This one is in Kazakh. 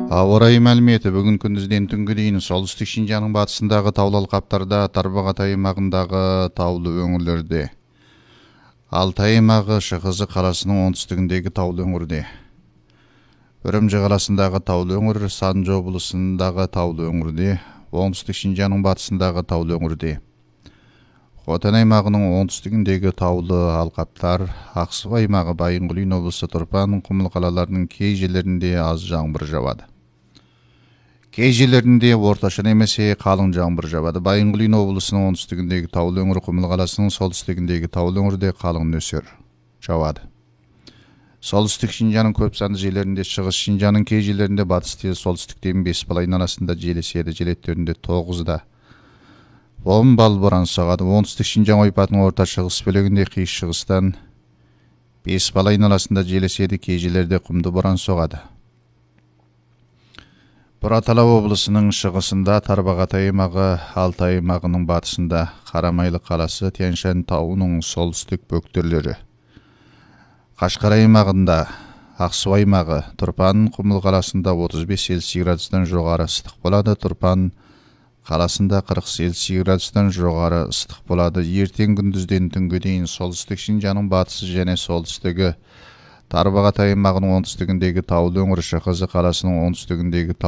Ауа райы мәліметі бүгін күндізден түнгі дейін солтүстік Шинжаңның батысындағы таулы алқаптарда, Тарбағатай аймағындағы таулы өңірлерде, Алтай аймағы Шықызы қаласының оңтүстігіндегі таулы өңірде, Үрімжі қаласындағы таулы өңір, Санжы облысындағы таулы өңірде, оңтүстік Шинжаңның батысындағы таулы өңірде, Хотан аймағының оңтүстігіндегі таулы алқаптар, Ақсу аймағы Байынқұлин облысы Тұрпан, Құмыл қалаларының кей жерлерінде аз жаңбыр жауады. Кей жерлерінде орташа немесе қалың жаңбыр жауады. Байынқұлин облысының оңтүстігіндегі таулы өңір, Құмыл қаласының солтүстігіндегі таулы өңірде қалың нөсер жауады. Солтүстік Шинжаңның көп санды жерлерінде, шығыс Шинжаңның кей жерлерінде, батыстен солтүстіктен 5 балайын арасында жел еседі, жел екпіні 9-да 10 бал боран соғады. Оңтүстік Шинжаң ойпатының орта шығыс бөлігінде қиыс шығыстан 5 балайын арасында жел еседі, кей жерлерде құмды боран соғады. Бұратала облысының шығысында, Тарбағатай аймағы, Алтай аймағының батысында, Қарамайлы қаласы, Тянь-Шань тауының солтүстік бөктерлері, Қашқар аймағында, Ақсу аймағы, Тұрпан, Құмыл қаласында 35 Цельсий градустан жоғары ыстық болады. Тұрпан қаласында 40 Цельсий градустан жоғары ыстық болады. Ертең күндізден түнгі дейін солтүстік Шинжаңның батысы және солтүстігі, Тарбағатай аймағының оңтүстігіндегі таулы өңір, Шықызы қаласының оңтүстігіндегі